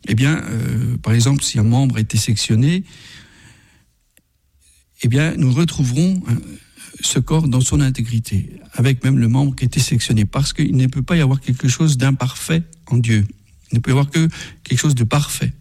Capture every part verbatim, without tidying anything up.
eh bien, euh, par exemple, si un membre a été sectionné, eh bien, nous retrouverons hein, ce corps dans son intégrité, avec même le membre qui a été sectionné, parce qu'il ne peut pas y avoir quelque chose d'imparfait en Dieu. Il ne peut y avoir que quelque chose de parfait.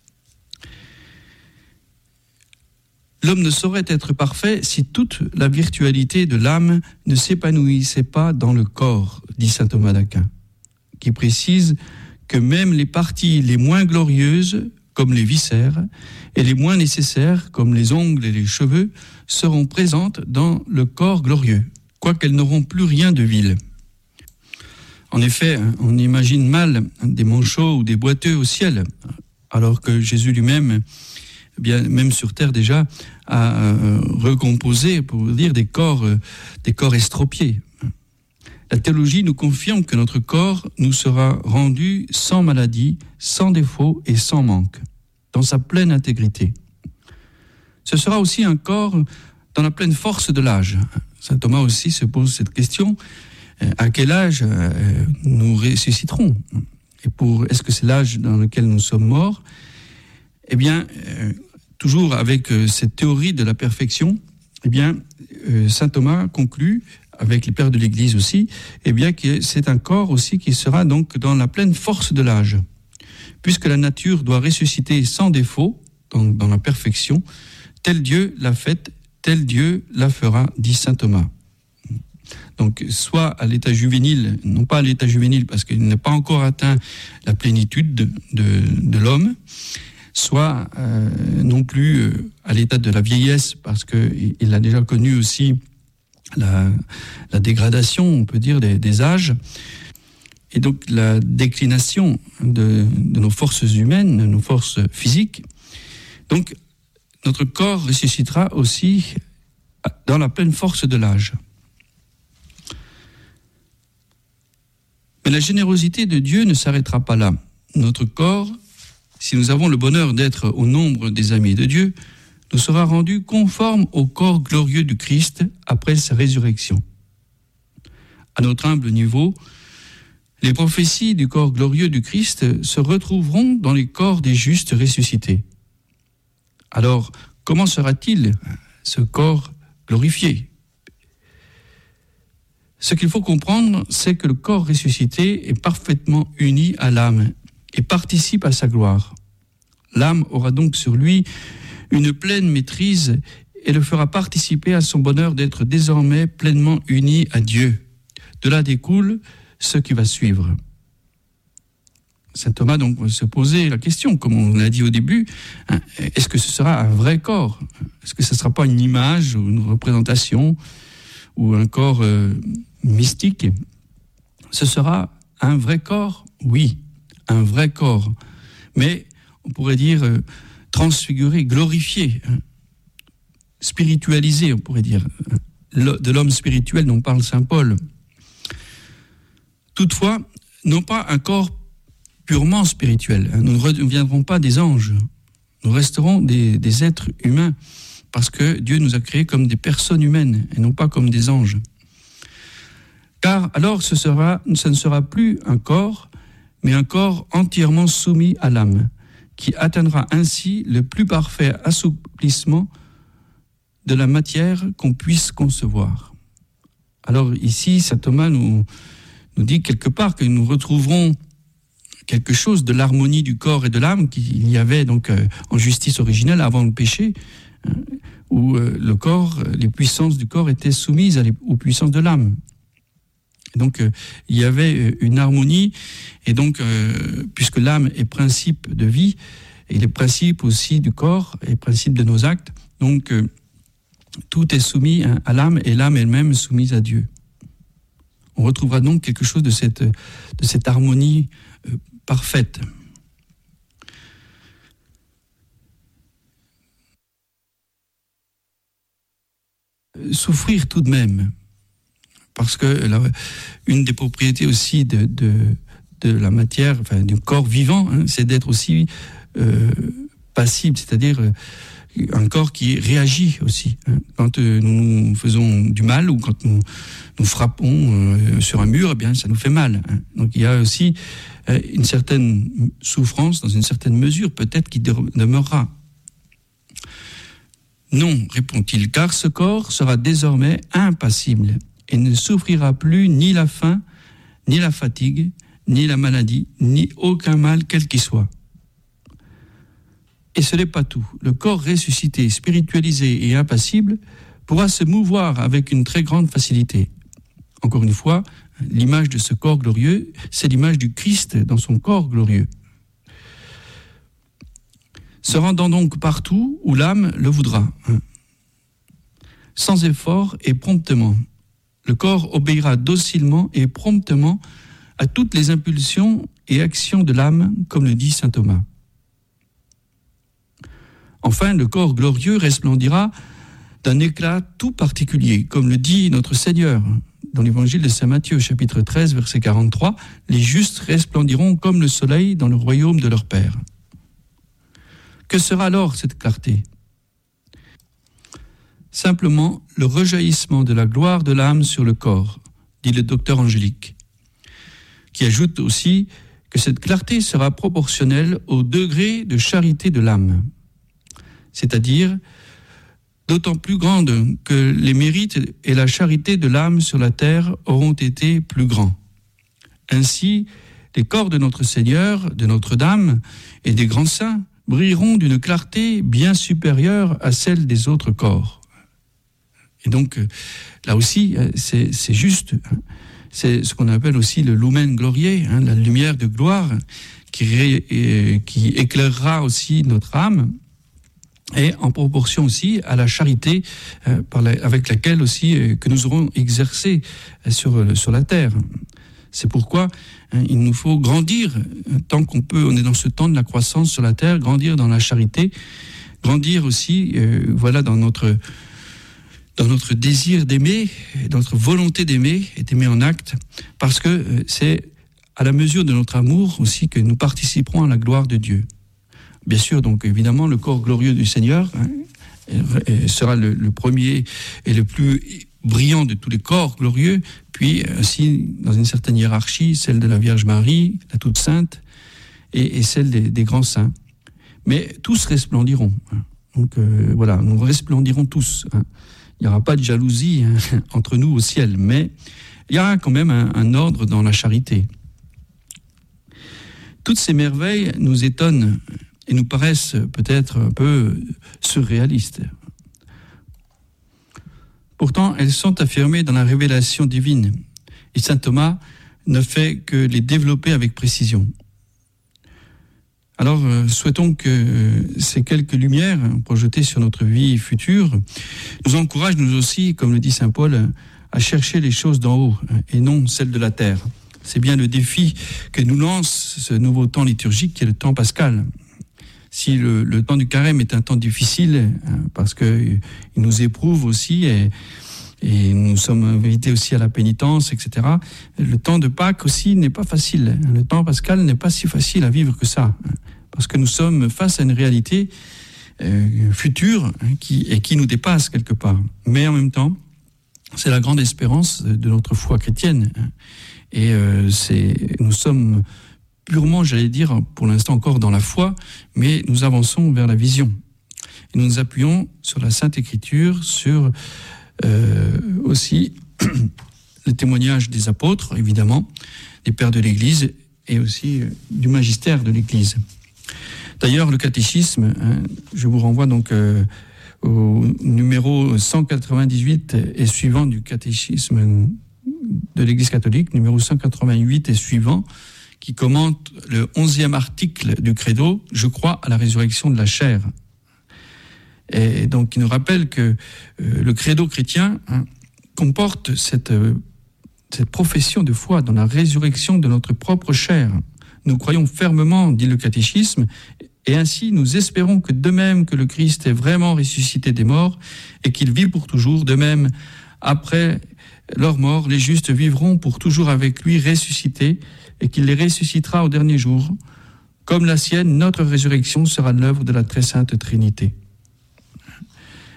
L'homme ne saurait être parfait si toute la virtualité de l'âme ne s'épanouissait pas dans le corps, dit saint Thomas d'Aquin, qui précise que même les parties les moins glorieuses, comme les viscères, et les moins nécessaires, comme les ongles et les cheveux, seront présentes dans le corps glorieux, quoiqu'elles n'auront plus rien de vil. En effet, on imagine mal des manchots ou des boiteux au ciel, alors que Jésus lui-même, bien, même sur terre déjà, a euh, recomposé, pour dire, des corps, euh, des corps estropiés. La théologie nous confirme que notre corps nous sera rendu sans maladie, sans défaut et sans manque, dans sa pleine intégrité. Ce sera aussi un corps dans la pleine force de l'âge. Saint Thomas aussi se pose cette question, à quel âge nous ressusciterons ? Et pour, est-ce que c'est l'âge dans lequel nous sommes morts ? Eh bien, euh, toujours avec euh, cette théorie de la perfection, eh bien, euh, saint Thomas conclut, avec les pères de l'Église aussi, eh bien, que c'est un corps aussi qui sera donc dans la pleine force de l'âge. Puisque la nature doit ressusciter sans défaut, dans, dans la perfection, tel Dieu l'a faite, tel Dieu la fera, dit saint Thomas. Donc, soit à l'état juvénile, non pas à l'état juvénile, parce qu'il n'a pas encore atteint la plénitude de, de, de l'homme, soit euh, non plus euh, à l'état de la vieillesse, parce qu'il a déjà connu aussi la, la dégradation, on peut dire, des, des âges, et donc la déclination de, de nos forces humaines, de nos forces physiques. Donc, notre corps ressuscitera aussi dans la pleine force de l'âge. Mais la générosité de Dieu ne s'arrêtera pas là. Notre corps, si nous avons le bonheur d'être au nombre des amis de Dieu, nous sera rendu conforme au corps glorieux du Christ après sa résurrection. À notre humble niveau, les prophéties du corps glorieux du Christ se retrouveront dans les corps des justes ressuscités. Alors, comment sera-t-il ce corps glorifié ? Ce qu'il faut comprendre, c'est que le corps ressuscité est parfaitement uni à l'âme et participe à sa gloire. L'âme aura donc sur lui une pleine maîtrise et le fera participer à son bonheur d'être désormais pleinement uni à Dieu. De là découle ce qui va suivre. Saint Thomas donc se posait la question, comme on l'a dit au début, hein, est-ce que ce sera un vrai corps ? Est-ce que ce ne sera pas une image ou une représentation ou un corps euh, mystique ? Ce sera un vrai corps ? Oui, un vrai corps. Mais on pourrait dire euh, transfiguré, glorifié, hein, spiritualisé, on pourrait dire. De l'homme spirituel dont parle saint Paul. Toutefois, non pas un corps purement spirituel. Nous ne reviendrons pas des anges. Nous resterons des, des êtres humains, parce que Dieu nous a créés comme des personnes humaines et non pas comme des anges. Car alors ce, sera, ce ne sera plus un corps, mais un corps entièrement soumis à l'âme, qui atteindra ainsi le plus parfait assouplissement de la matière qu'on puisse concevoir. Alors ici, saint Thomas nous, nous dit quelque part que nous retrouverons quelque chose de l'harmonie du corps et de l'âme qu'il y avait donc euh, en justice originelle avant le péché, hein, où euh, le corps, les puissances du corps étaient soumises à les, aux puissances de l'âme. Et donc euh, il y avait une harmonie, et donc euh, puisque l'âme est principe de vie, et les principes aussi du corps et principe de nos actes, donc euh, tout est soumis hein, à l'âme, et l'âme elle-même soumise à Dieu. On retrouvera donc quelque chose de cette, de cette harmonie euh, parfaite. Souffrir tout de même, parce que là, une des propriétés aussi de, de, de la matière, enfin du corps vivant, hein, c'est d'être aussi euh, passible, c'est-à-dire euh, un corps qui réagit aussi. Hein. Quand euh, nous faisons du mal ou quand nous, nous frappons euh, sur un mur, eh bien, ça nous fait mal. Hein. Donc il y a aussi euh, une certaine souffrance, dans une certaine mesure, peut-être qui demeurera. Non, répond-il, car ce corps sera désormais impassible et ne souffrira plus ni la faim, ni la fatigue, ni la maladie, ni aucun mal quel qu'il soit. Et ce n'est pas tout. Le corps ressuscité, spiritualisé et impassible pourra se mouvoir avec une très grande facilité. Encore une fois, l'image de ce corps glorieux, c'est l'image du Christ dans son corps glorieux. Se rendant donc partout où l'âme le voudra, sans effort et promptement. Le corps obéira docilement et promptement à toutes les impulsions et actions de l'âme, comme le dit saint Thomas. Enfin, le corps glorieux resplendira d'un éclat tout particulier, comme le dit notre Seigneur dans l'évangile de saint Matthieu, chapitre treize, verset quarante-trois, « Les justes resplendiront comme le soleil dans le royaume de leur Père ». Que sera alors cette clarté ? Simplement le rejaillissement de la gloire de l'âme sur le corps, dit le docteur Angélique, qui ajoute aussi que cette clarté sera proportionnelle au degré de charité de l'âme, c'est-à-dire d'autant plus grande que les mérites et la charité de l'âme sur la terre auront été plus grands. Ainsi, les corps de notre Seigneur, de Notre-Dame et des grands saints brilleront d'une clarté bien supérieure à celle des autres corps. Et donc, là aussi, c'est, c'est juste. C'est ce qu'on appelle aussi le lumen gloriae, hein, la lumière de gloire qui, ré, qui éclairera aussi notre âme, et en proportion aussi à la charité euh, par la, avec laquelle aussi euh, que nous aurons exercé euh, sur, sur la terre. C'est pourquoi hein, il nous faut grandir euh, tant qu'on peut. On est dans ce temps de la croissance sur la terre, grandir dans la charité, grandir aussi, euh, voilà, dans notre dans notre désir d'aimer, dans notre volonté d'aimer et d'aimer en acte, parce que euh, c'est à la mesure de notre amour aussi que nous participerons à la gloire de Dieu. Bien sûr, donc évidemment, le corps glorieux du Seigneur hein, sera le, le premier et le plus brillant de tous les corps glorieux, puis aussi, dans une certaine hiérarchie, celle de la Vierge Marie, la Toute Sainte, et, et celle des, des grands saints. Mais tous resplendiront. Hein. Donc euh, voilà, nous resplendirons tous. Hein. Il n'y aura pas de jalousie hein, entre nous au ciel, mais il y aura quand même un, un ordre dans la charité. Toutes ces merveilles nous étonnent et nous paraissent peut-être un peu surréalistes. Pourtant, elles sont affirmées dans la révélation divine, et saint Thomas ne fait que les développer avec précision. Alors, euh, souhaitons que euh, ces quelques lumières projetées sur notre vie future nous encouragent, nous aussi, comme le dit saint Paul, à chercher les choses d'en haut et non celles de la terre. C'est bien le défi que nous lance ce nouveau temps liturgique qui est le temps pascal. Si le, le temps du carême est un temps difficile, hein, parce qu'il nous éprouve aussi et, et nous sommes invités aussi à la pénitence, et cetera, le temps de Pâques aussi n'est pas facile. Le temps pascal n'est pas si facile à vivre que ça, hein, parce que nous sommes face à une réalité euh, future hein, qui, et qui nous dépasse quelque part. Mais en même temps, c'est la grande espérance de notre foi chrétienne. Hein, et euh, c'est, nous sommes purement, j'allais dire, pour l'instant encore dans la foi, mais nous avançons vers la vision. Et nous nous appuyons sur la Sainte Écriture, sur euh, aussi le témoignage des apôtres, évidemment, des pères de l'Église, et aussi euh, du magistère de l'Église. D'ailleurs, le catéchisme, hein, je vous renvoie donc euh, au numéro cent quatre-vingt-dix-huit et suivant du catéchisme de l'Église catholique, numéro cent quatre-vingt-huit et suivant, qui commente le onzième article du Credo, « Je crois à la résurrection de la chair ». Et donc, il nous rappelle que euh, le Credo chrétien hein, comporte cette, euh, cette profession de foi dans la résurrection de notre propre chair. Nous croyons fermement, dit le catéchisme, et ainsi nous espérons que de même que le Christ est vraiment ressuscité des morts et qu'il vit pour toujours, de même, après leur mort, les justes vivront pour toujours avec lui ressuscités, et qu'il les ressuscitera au dernier jour. Comme la sienne, notre résurrection sera l'œuvre de la très sainte Trinité.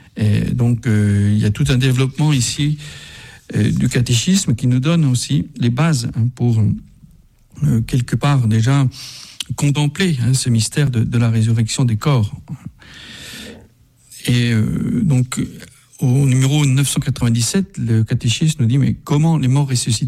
Et donc, euh, il y a tout un développement ici euh, du catéchisme qui nous donne aussi les bases hein, pour, euh, quelque part, déjà contempler hein, ce mystère de, de la résurrection des corps. Et euh, donc, au numéro neuf cent quatre-vingt-dix-sept, le catéchisme nous dit, mais comment les morts ressuscitent-ils ?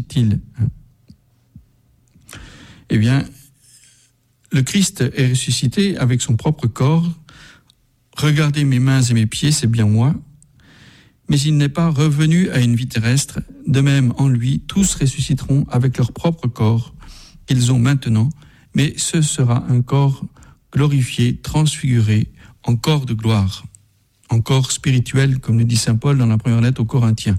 Eh bien, le Christ est ressuscité avec son propre corps. Regardez mes mains et mes pieds, c'est bien moi. Mais il n'est pas revenu à une vie terrestre. De même, en lui, tous ressusciteront avec leur propre corps qu'ils ont maintenant. Mais ce sera un corps glorifié, transfiguré, en corps de gloire, en corps spirituel, comme le dit saint Paul dans la première lettre aux Corinthiens.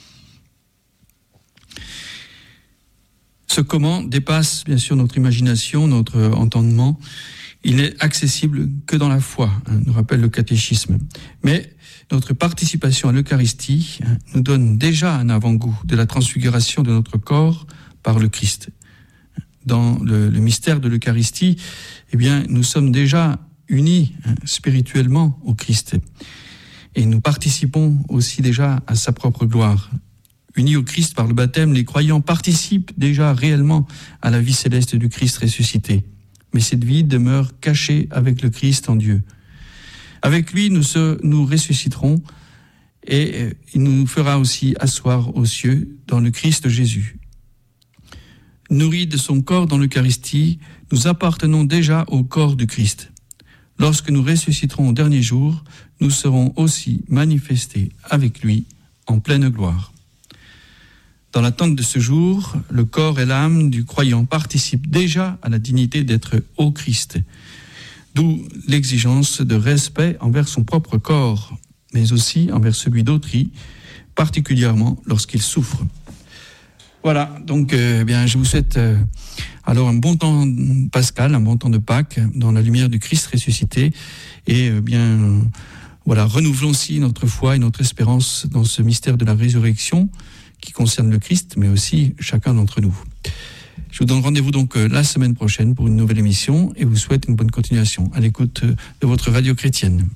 Ce comment dépasse bien sûr notre imagination, notre entendement. Il n'est accessible que dans la foi, hein, nous rappelle le catéchisme. Mais notre participation à l'Eucharistie hein, nous donne déjà un avant-goût de la transfiguration de notre corps par le Christ. Dans le, le mystère de l'Eucharistie, eh bien, nous sommes déjà unis hein, spirituellement au Christ. Et nous participons aussi déjà à sa propre gloire. Unis au Christ par le baptême, les croyants participent déjà réellement à la vie céleste du Christ ressuscité. Mais cette vie demeure cachée avec le Christ en Dieu. Avec lui, nous, se, nous ressusciterons et il nous fera aussi asseoir aux cieux dans le Christ Jésus. Nourris de son corps dans l'Eucharistie, nous appartenons déjà au corps du Christ. Lorsque nous ressusciterons au dernier jour, nous serons aussi manifestés avec lui en pleine gloire. Dans l'attente de ce jour, le corps et l'âme du croyant participent déjà à la dignité d'être au Christ. D'où l'exigence de respect envers son propre corps, mais aussi envers celui d'autrui, particulièrement lorsqu'il souffre. Voilà, donc euh, bien, je vous souhaite euh, alors un bon temps pascal, un bon temps de Pâques, dans la lumière du Christ ressuscité, et euh, bien, euh, voilà, renouvelons aussi notre foi et notre espérance dans ce mystère de la résurrection, qui concerne le Christ, mais aussi chacun d'entre nous. Je vous donne rendez-vous donc la semaine prochaine pour une nouvelle émission et vous souhaite une bonne continuation à l'écoute de votre radio chrétienne.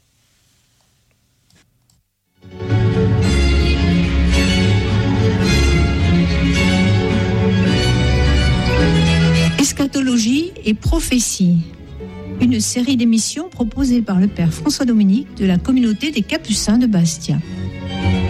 Eschatologie et prophétie, une série d'émissions proposées par le Père François Dominique de la communauté des Capucins de Bastia.